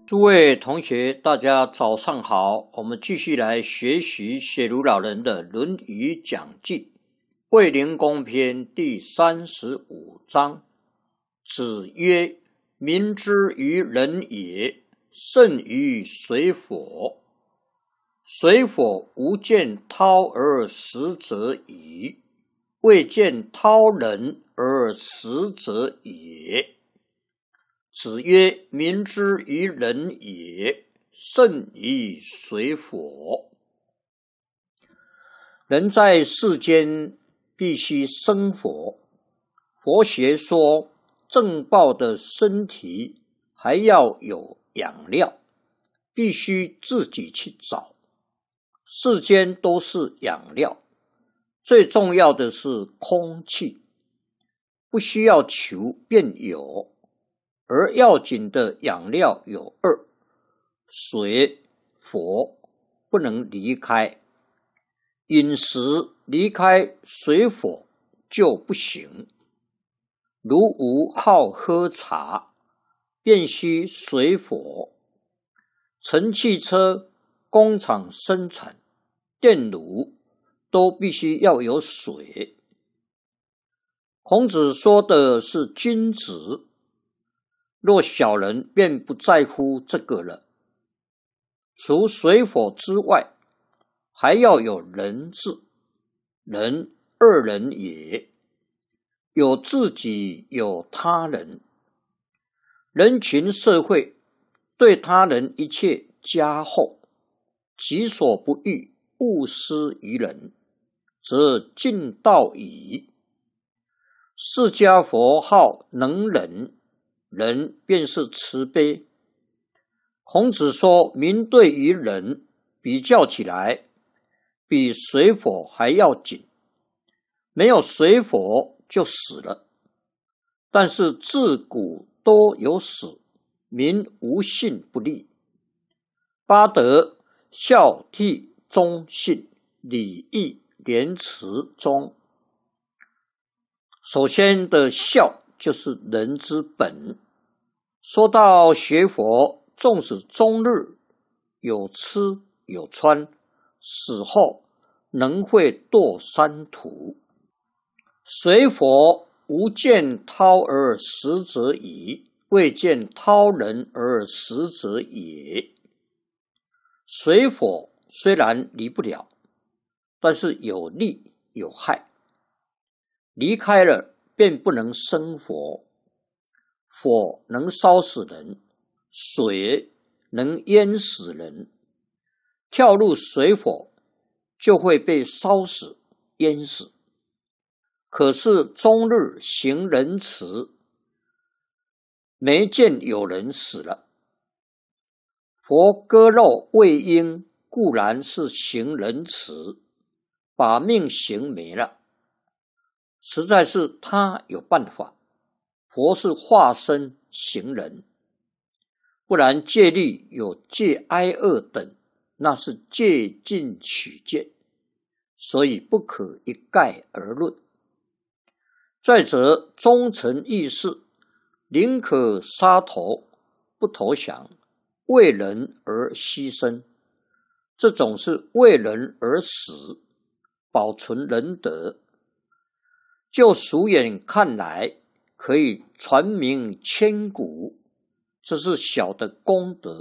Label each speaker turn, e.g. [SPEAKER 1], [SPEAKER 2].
[SPEAKER 1] 诸位同学，大家早上好，我们继续来学习写如老人的《论语讲记》卫灵公篇第35章。子曰：民之于人也，甚于水火。水火无见涛而实则已，未见涛人而实则也。子曰：民之于人也，甚于水火。人在世间必须生活。佛学说，正报的身体还要有养料，必须自己去找。世间都是养料，最重要的是空气，不需要求便有。而要紧的养料有二：水、火不能离开。饮食离开水火就不行。如无好喝茶，便需水火。乘汽车、工厂生产、电炉都必须要有水。孔子说的是君子，若小人便不在乎这个了。除水火之外，还要有人治。人二人也，有自己有他人。人群社会对他人一切加厚，己所不欲，勿施于人，则近道矣。释迦佛号能忍，人便是慈悲。孔子说，民对于人比较起来，比水火还要紧。没有水火就死了。但是自古都有死，民无信不立。八德、孝悌、忠信、礼义、廉耻、忠。首先的孝就是人之本。说到学佛，纵使终日有吃有穿，死后能会堕三途。水火无见涛而实则已，未见涛人而实则也。水火虽然离不了，但是有利有害。离开了便不能生活。火能烧死人，水能淹死人。跳入水火就会被烧死淹死。可是终日行仁慈，没见有人死了。佛割肉喂鹰固然是行仁慈，把命行没了，实在是他有办法。佛是化身行人，不然戒律有戒哀恶等，那是戒禁取见，所以不可一概而论。再者，忠诚义士宁可杀头不投降，为人而牺牲，这种是为人而死，保存仁德。就俗眼看来，可以传名千古，这是小的功德。